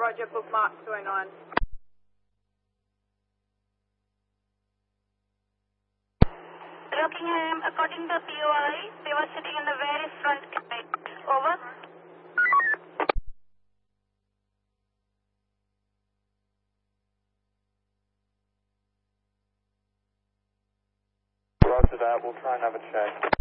Roger, bookmark 209. Rockingham, according to POI, they were sitting in the very front cabin. Over. Roger that, we'll try and have a check.